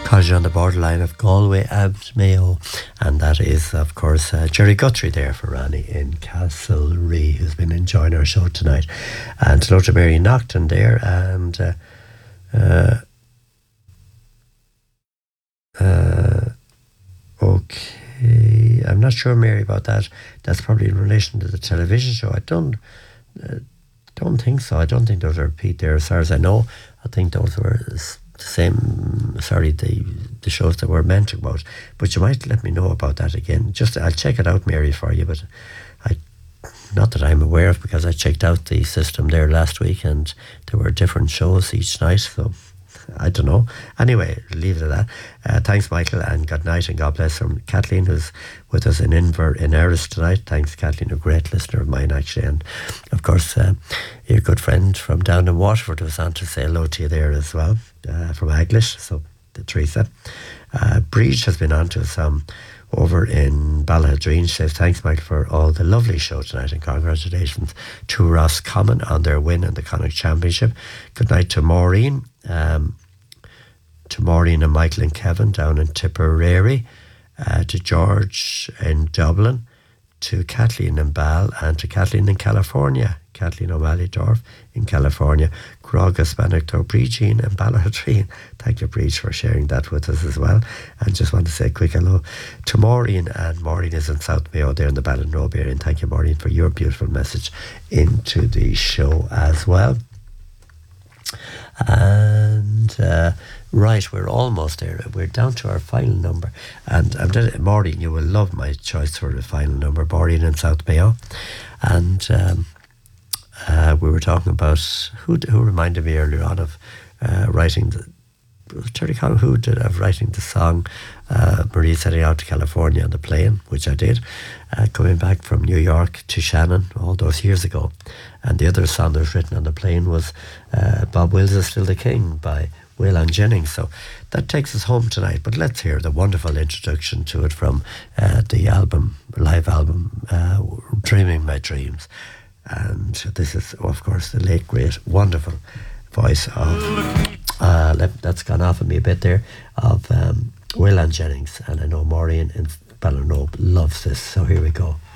Cottage on the borderline of Galway and Mayo. And that is, of course, Jerry Guthrie there for Ronnie in Castlerea, who's been enjoying our show tonight. And hello to Mary Naughton there. And okay, I'm not sure, Mary, about that. That's probably in relation to the television show. I don't think so. I don't think those are repeat there. As far as I know, I think those were the same, the shows that we're mentioning about. But you might let me know about that again. I'll check it out, Mary, for you. But not that I'm aware of, because I checked out the system there last week and there were different shows each night. So I don't know. Anyway, leave it at that. Thanks, Michael, and good night and God bless from Kathleen, who's with us in Erris tonight. Thanks, Kathleen, a great listener of mine, actually. And, of course, your good friend from down in Waterford was on to say hello to you there as well, from Aglish, so Teresa. Breach has been on to us over in Ballahadreen. She says, thanks, Michael, for all the lovely show tonight and congratulations to Roscommon on their win in the Connacht Championship. Good night to Maureen. To Maureen and Michael and Kevin down in Tipperary, to George in Dublin, to Kathleen in Ball, and to Kathleen in California, Kathleen O'Malley Dorf in California, Grogas Banachtor Breachine and Ballahadreen. Thank you, Breach, for sharing that with us as well. And just want to say a quick hello to Maureen, and Maureen is in South Mayo there in the Ballinrobe area. And thank you, Maureen, for your beautiful message into the show as well. And right, we're almost there. We're down to our final number, and Maureen, you will love my choice for the final number. Maureen in South Mayo, and we were talking about who reminded me earlier on of writing the Terry Conn, who did of writing the song Marie setting out to California on the plane, which I did, coming back from New York to Shannon all those years ago. And the other song that was written on the plane was Bob Wills Is Still the King by Waylon Jennings. So that takes us home tonight, but let's hear the wonderful introduction to it from the live album Dreaming My Dreams. And this is, of course, the late great wonderful voice of that's gone off of me a bit there, of Waylon Jennings. And I know Maureen in Ballinrobe loves this, so here we go.